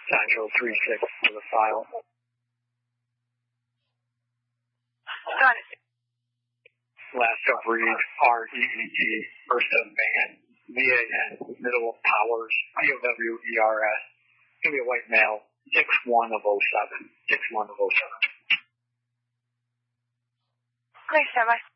Sancho 36 for the file. Got it. Last of breed, REET, first of man, VAN, middle of powers, POWERS. Going to be a white male, 6'1" of 07. 6'1" of 07. Great, Rabbi.